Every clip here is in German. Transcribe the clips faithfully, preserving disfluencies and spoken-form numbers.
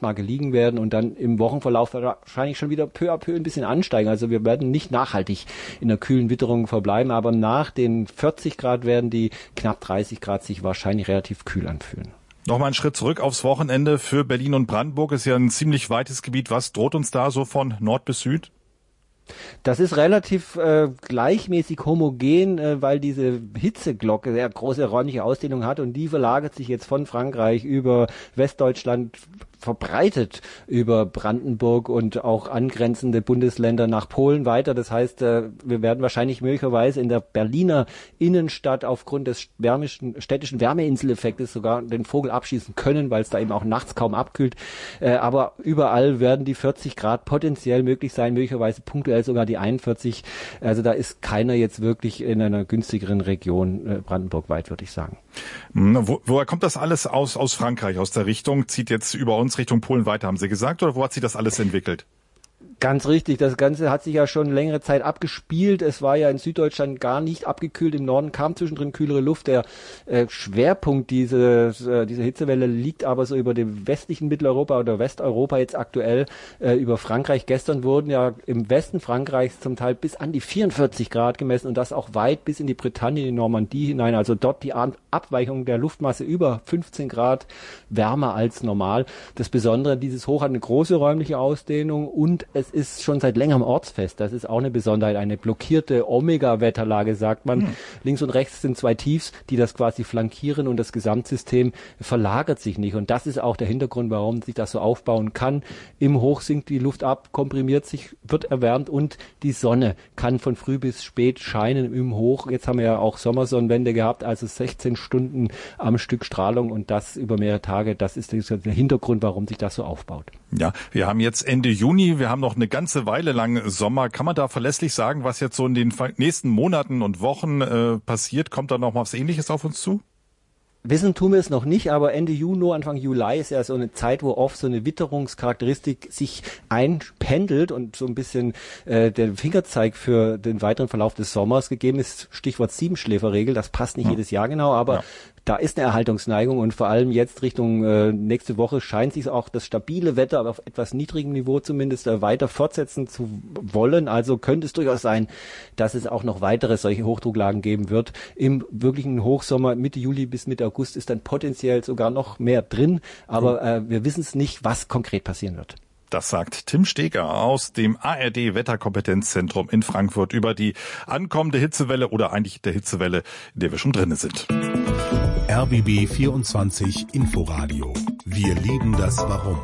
Richtmarke liegen werden und dann im Wochenverlauf wahrscheinlich schon wieder peu à peu ein bisschen ansteigen. Also wir werden nicht nachhaltig in der kühlen Witterung verbleiben, aber nach den vierzig Grad werden die knapp dreißig Grad sich wahrscheinlich relativ kühl anfühlen. Nochmal einen Schritt zurück aufs Wochenende für Berlin und Brandenburg. Ist ja ein ziemlich weites Gebiet. Was droht uns da so von Nord bis Süd? Das ist relativ äh, gleichmäßig homogen, äh, weil diese Hitzeglocke sehr große räumliche Ausdehnung hat und die verlagert sich jetzt von Frankreich über Westdeutschland verbreitet über Brandenburg und auch angrenzende Bundesländer nach Polen weiter. Das heißt, äh, wir werden wahrscheinlich möglicherweise in der Berliner Innenstadt aufgrund des wärmischen, städtischen Wärmeinseleffektes sogar den Vogel abschießen können, weil es da eben auch nachts kaum abkühlt. Äh, aber überall werden die vierzig Grad potenziell möglich sein, möglicherweise punktuell sogar die einundvierzig. Also da ist keiner jetzt wirklich in einer günstigeren Region äh, Brandenburg weit, würde ich sagen. Wo, woher kommt das alles aus, aus Frankreich, aus der Richtung? Zieht jetzt über uns Richtung Polen weiter, haben Sie gesagt, oder wo hat sich das alles entwickelt? Ganz richtig, das Ganze hat sich ja schon längere Zeit abgespielt. Es war ja in Süddeutschland gar nicht abgekühlt. Im Norden kam zwischendrin kühlere Luft. Der äh, Schwerpunkt dieses, äh, dieser Hitzewelle liegt aber so über dem westlichen Mitteleuropa oder Westeuropa jetzt aktuell äh, über Frankreich. Gestern wurden ja im Westen Frankreichs zum Teil bis an die vierundvierzig Grad gemessen und das auch weit bis in die Bretagne, in die Normandie hinein. Also dort die Abweichung der Luftmasse über fünfzehn Grad wärmer als normal. Das Besondere, dieses Hoch hat eine große räumliche Ausdehnung und es ist schon seit längerem ortsfest. Das ist auch eine Besonderheit. Eine blockierte Omega-Wetterlage, sagt man. Hm. Links und rechts sind zwei Tiefs, die das quasi flankieren und das Gesamtsystem verlagert sich nicht. Und das ist auch der Hintergrund, warum sich das so aufbauen kann. Im Hoch sinkt die Luft ab, komprimiert sich, wird erwärmt und die Sonne kann von früh bis spät scheinen im Hoch. Jetzt haben wir ja auch Sommersonnenwende gehabt, also sechzehn Stunden am Stück Strahlung und das über mehrere Tage. Das ist der Hintergrund, warum sich das so aufbaut. Ja, wir haben jetzt Ende Juni, wir haben noch eine ganze Weile lang Sommer. Kann man da verlässlich sagen, was jetzt so in den nächsten Monaten und Wochen äh, passiert? Kommt da noch was Ähnliches auf uns zu? Wissen tun wir es noch nicht, aber Ende Juni, Anfang Juli ist ja so eine Zeit, wo oft so eine Witterungscharakteristik sich einpendelt und so ein bisschen äh, der Fingerzeig für den weiteren Verlauf des Sommers gegeben ist. Stichwort Siebenschläferregel, das passt nicht ja. jedes Jahr genau, aber ja. da ist eine Erhaltungsneigung und vor allem jetzt Richtung äh, nächste Woche scheint sich auch das stabile Wetter, aber auf etwas niedrigem Niveau zumindest, äh, weiter fortsetzen zu wollen. Also könnte es durchaus sein, dass es auch noch weitere solche Hochdrucklagen geben wird. Im wirklichen Hochsommer Mitte Juli bis Mitte August ist dann potenziell sogar noch mehr drin, aber äh, wir wissen es nicht, was konkret passieren wird. Das sagt Tim Steger aus dem A R D-Wetterkompetenzzentrum in Frankfurt über die ankommende Hitzewelle oder eigentlich der Hitzewelle, in der wir schon drin sind. R B B vierundzwanzig Inforadio. Wir lieben das Warum.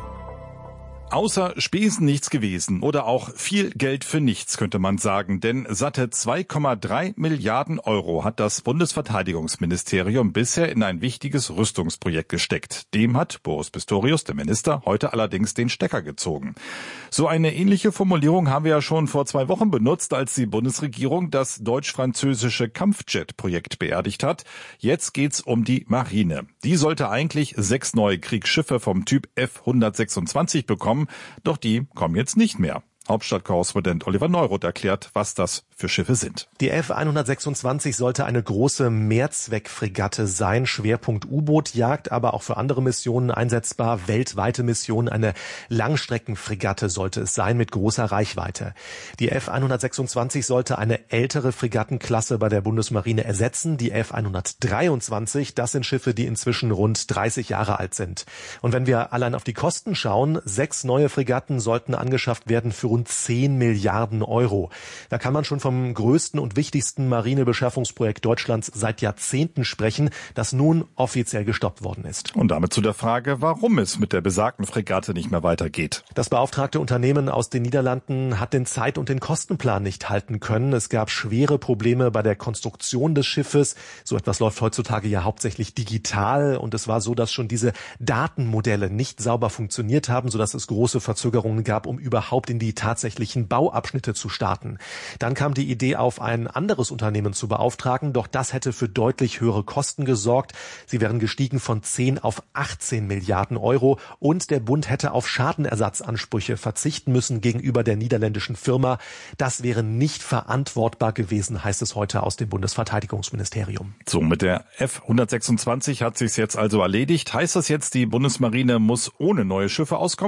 Außer Spesen nichts gewesen oder auch viel Geld für nichts, könnte man sagen. Denn satte zwei Komma drei Milliarden Euro hat das Bundesverteidigungsministerium bisher in ein wichtiges Rüstungsprojekt gesteckt. Dem hat Boris Pistorius, der Minister, heute allerdings den Stecker gezogen. So eine ähnliche Formulierung haben wir ja schon vor zwei Wochen benutzt, als die Bundesregierung das deutsch-französische Kampfjet-Projekt beerdigt hat. Jetzt geht's um die Marine. Die sollte eigentlich sechs neue Kriegsschiffe vom Typ F hundertsechsundzwanzig bekommen. Doch die kommen jetzt nicht mehr. Hauptstadtkorrespondent Oliver Neuroth erklärt, was das für Schiffe sind. Die F hundertsechsundzwanzig sollte eine große Mehrzweckfregatte sein, Schwerpunkt U-Boot-Jagd, aber auch für andere Missionen einsetzbar, weltweite Missionen. Eine Langstreckenfregatte sollte es sein mit großer Reichweite. Die F hundertsechsundzwanzig sollte eine ältere Fregattenklasse bei der Bundesmarine ersetzen. Die F hundertdreiundzwanzig, das sind Schiffe, die inzwischen rund dreißig Jahre alt sind. Und wenn wir allein auf die Kosten schauen, sechs neue Fregatten sollten angeschafft werden für rund zehn Milliarden Euro. Da kann man schon vom größten und wichtigsten Marinebeschaffungsprojekt Deutschlands seit Jahrzehnten sprechen, das nun offiziell gestoppt worden ist. Und damit zu der Frage, warum es mit der besagten Fregatte nicht mehr weitergeht. Das beauftragte Unternehmen aus den Niederlanden hat den Zeit- und den Kostenplan nicht halten können. Es gab schwere Probleme bei der Konstruktion des Schiffes. So etwas läuft heutzutage ja hauptsächlich digital. Und es war so, dass schon diese Datenmodelle nicht sauber funktioniert haben, sodass es große Verzögerungen gab, um überhaupt in die tatsächlichen Bauabschnitte zu starten. Dann kam die Idee auf, ein anderes Unternehmen zu beauftragen, doch das hätte für deutlich höhere Kosten gesorgt. Sie wären gestiegen von zehn auf achtzehn Milliarden Euro und der Bund hätte auf Schadenersatzansprüche verzichten müssen gegenüber der niederländischen Firma. Das wäre nicht verantwortbar gewesen, heißt es heute aus dem Bundesverteidigungsministerium. So, mit der F hundertsechsundzwanzig hat sich's jetzt also erledigt. Heißt das jetzt, die Bundesmarine muss ohne neue Schiffe auskommen?